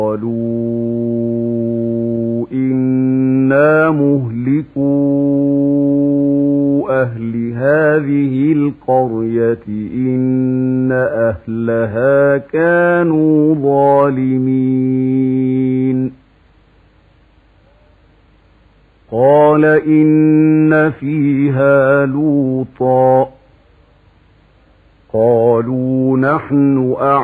قالوا إنا مهلكو أهل هذه القرية إن أهلها كانوا ظالمين قال إن فيها لوطا قالوا نحن